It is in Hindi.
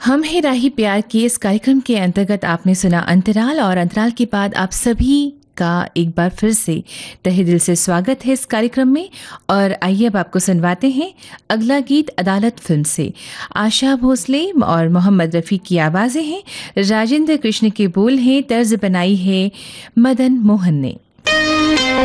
हम है राही प्यार की इस कार्यक्रम के अंतर्गत आपने सुना अंतराल, और अंतराल के बाद आप सभी का एक बार फिर से तहे दिल से स्वागत है इस कार्यक्रम में। और आइए अब आपको सुनवाते हैं अगला गीत अदालत फिल्म से। आशा भोसले और मोहम्मद रफ़ी की आवाज़ें हैं, राजेंद्र कृष्ण के बोल हैं, तर्ज बनाई है मदन मोहन ने।